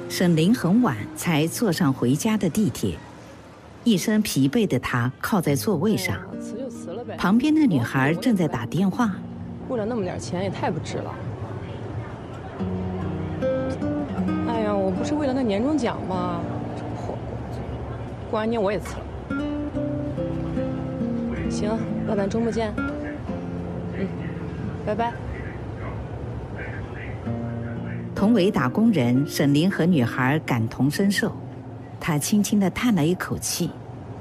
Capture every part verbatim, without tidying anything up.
沈凌很晚才坐上回家的地铁，一身疲惫的她靠在座位上， 辞就辞了呗。 旁边的女孩正在打电话。 为了那么点钱也太不值了。哎呀，我不是为了那年终奖吗？这破工作，过完年我也辞了。行，那咱周末见。嗯，拜拜。 同为打工人，沈凌和女孩感同身受，她轻轻地叹了一口气。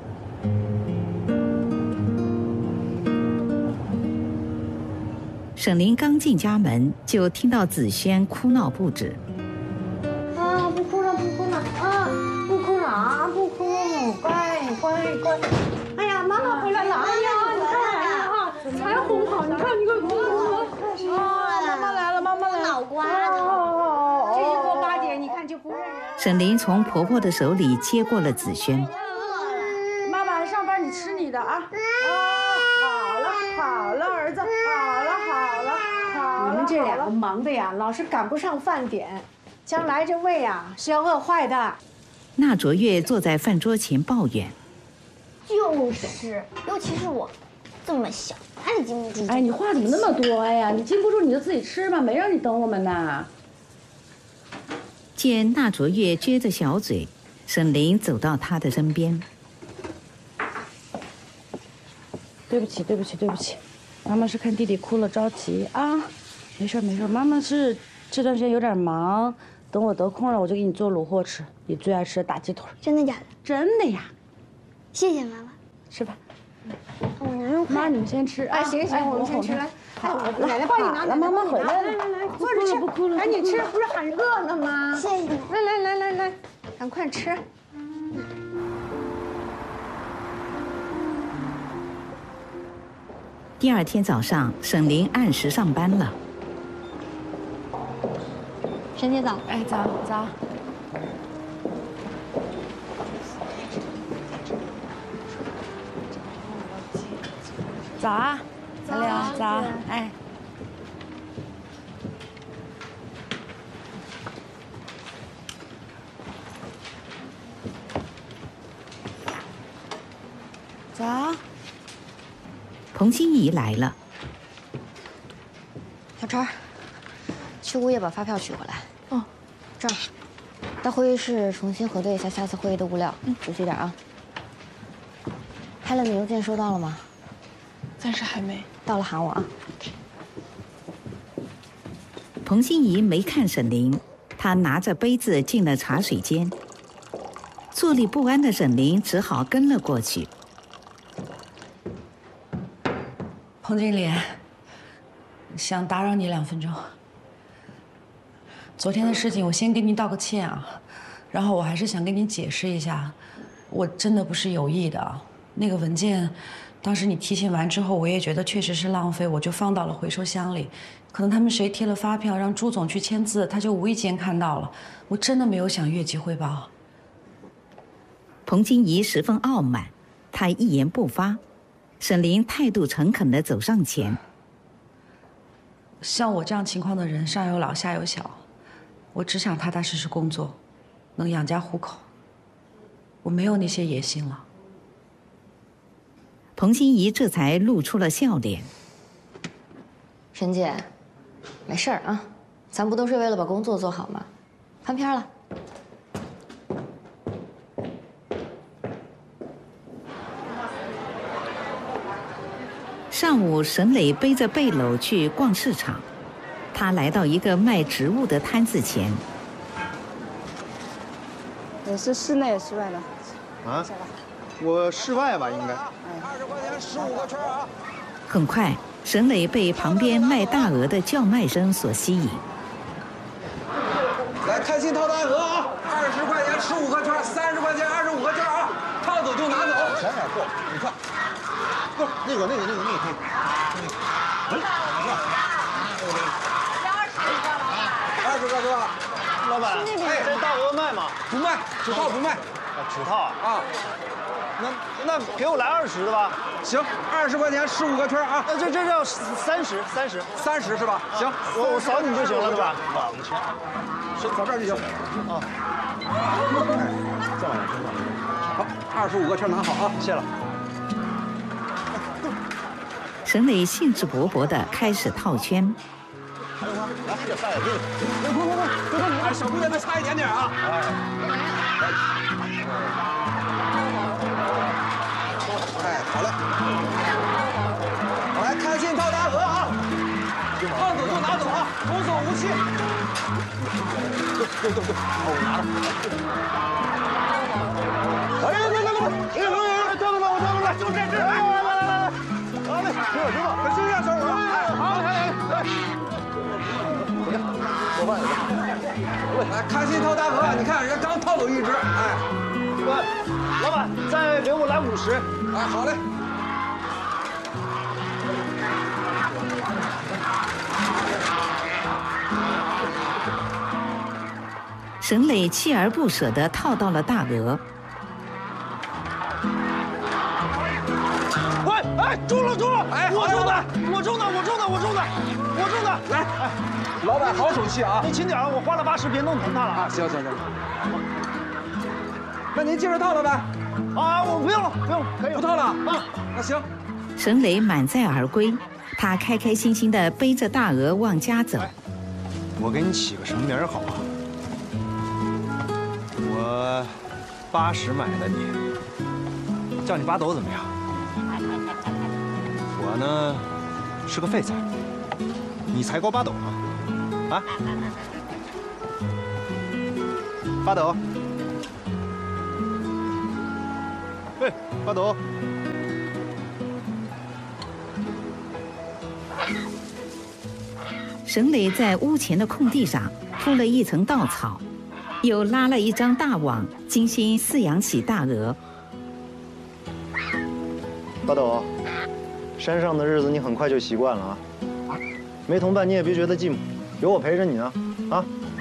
沈凌刚进家门，就听到子轩哭闹不止。 啊，不哭了，不哭了，啊，不哭了啊，不哭，乖乖乖。哎呀，妈妈回来了！哎呀，你看啊，彩虹好，你看你快哭了。啊，妈妈来了，妈妈来了。脑瓜疼。这一过八点，你看就不认人。 沈凌从婆婆的手里接过了子轩。 妈妈上班，你吃你的啊。啊，好了好了，儿子，好了好了好了。你们这两个忙的呀，老是赶不上饭点，将来这胃啊是要饿坏的。 那卓越坐在饭桌前抱怨。 就是，尤其是我，这么小，哪里经不住？ 哎，你话怎么那么多呀？你禁不住你就自己吃吧，没让你等我们呢。 见那卓越撅着小嘴，沈凌走到他的身边。 对不起，对不起，对不起，妈妈是看弟弟哭了着急啊。没事没事，妈妈是这段时间有点忙，等我得空了我就给你做卤货吃，你最爱吃的大鸡腿。 真的假的？ 真的呀。 谢谢妈妈。 吃吧。 我拿上妈，你们先吃。哎，行行，我们先吃来。好，奶奶帮你拿。来，妈妈回来了。来来来，坐着吃，不哭了，赶紧吃，不是很热呢吗？ 谢谢。 来来来来来，赶快吃。 第二天早上，沈凌按时上班了。 沈姐早。 哎，早早。早啊，咱俩早，哎。早。 彭欣怡来了。 小陈，去物业把发票取回来。 哦， 这儿，到会议室重新核对一下下次会议的物料。嗯，仔细点啊。Helen的邮件收到了吗？ 暂时还没。 到了喊我啊。 彭欣怡没看沈凌，她拿着杯子进了茶水间。坐立不安的沈凌只好跟了过去。 彭经理，想打扰你两分钟。昨天的事情我先跟您道个歉啊，然后我还是想跟您解释一下，我真的不是有意的。那个文件，当时你提醒完之后，我也觉得确实是浪费，我就放到了回收箱里。可能他们谁贴了发票让朱总去签字，他就无意间看到了。我真的没有想越级汇报。 彭欣怡十分傲慢，她一言不发。沈凌态度诚恳地走上前。 像我这样情况的人，上有老下有小，我只想踏踏实实工作，能养家糊口。我没有那些野心了。 彭欣怡这才露出了笑脸。 沈姐，没事儿啊，咱不都是为了把工作做好吗？翻篇了。 上午，沈磊背着背篓去逛市场，他来到一个卖植物的摊子前。 你是室内室外的？ 啊，我室外吧，应该。 二十块钱十五个圈啊！ 很快，沈磊被旁边卖大鹅的叫卖声所吸引。 来看新套单盒啊！二十块钱十五个圈，三十块钱二十五个圈啊！套走就拿走。 前面够，你看。不是那个那个那个那个可以，那个， 二十个是吧？ 老板，哎，这大鹅卖吗？ 不卖，纸套不卖。 啊，纸套啊？ 啊， 那那给我来二十的吧。 行，二十块钱十五个圈啊。 那这这要三十，三十， 三十是吧？行， 我我扫你就行了，对吧？ 行伸到这儿就行。啊。再往上伸吧。好，二十五个圈拿好啊，谢了。 沈磊兴致勃勃地开始套圈。 还有吗？来，这三眼镜。快快快，就到你了。小姑娘，再差一点点啊！哎。哎，好嘞。来，开心套大鹅啊！放走就拿走啊，童叟无欺。对对对对，好，我拿着。哎呀，来来来，哎呦哎呦，跳动了，我跳动了，就这只。来来来来来，好嘞，知道知道，可惜呀，小伙子。哎，好，来来来。多办一个。来，开心套大鹅，你看人家刚套走一只，哎。对，老板，再给我来五十。哎，好嘞。 沈磊锲而不舍地套到了大鹅。 喂，哎，中了中了！哎，我中的，我中的，我中的，我中的，我中的！来，哎，老板好手气啊！你轻点啊，我花了八十，别弄疼他了啊！行行行。那您接着套了呗？啊，我不用了，不用，可以不套了啊？那行。 沈磊满载而归，他开开心心地背着大鹅往家走。 我给你起个什么名儿好啊？我八十买的你，叫你八斗怎么样？我呢是个废材，你才高八斗呢，啊？八斗，喂，八斗。 沈磊在屋前的空地上铺了一层稻草，又拉了一张大网，精心饲养起大鹅。 八斗，山上的日子你很快就习惯了啊。没同伴你也别觉得寂寞，有我陪着你呢，啊。